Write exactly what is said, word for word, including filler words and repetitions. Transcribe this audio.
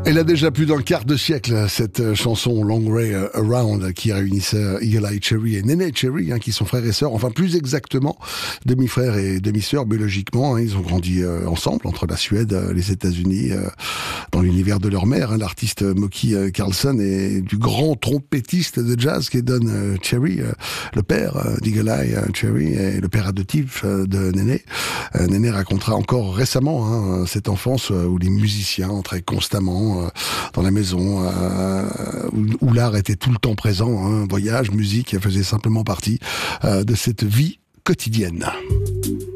Elle a déjà plus d'un quart de siècle, cette chanson Long Way Around, qui réunissait Eagle Eye Cherry et Nene Cherry, hein, qui sont frères et sœurs, enfin plus exactement demi-frères et demi-sœurs biologiquement. Hein, ils ont grandi euh, ensemble entre la Suède, les États-Unis, euh, dans l'univers de leur mère, hein, l'artiste Moki euh, Carlson, et du grand trompettiste de jazz qui est Don euh, Cherry, euh, le père euh, d'Eagle Eye euh, Cherry et le père adoptif euh, de Nene. Euh, Nene racontera encore récemment hein, cette enfance euh, où les musiciens entraient constamment dans la maison, euh, où, où l'art était tout le temps présent. Hein, voyage, musique, faisait simplement partie euh, de cette vie quotidienne.